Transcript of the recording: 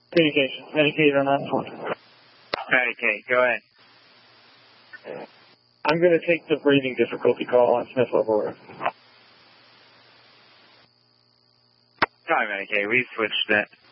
Communication. Medicaid on that one. Medicaid, go ahead. I'm going to take the breathing difficulty call on Smith Level Road. Sorry, Medicaid, we switched that.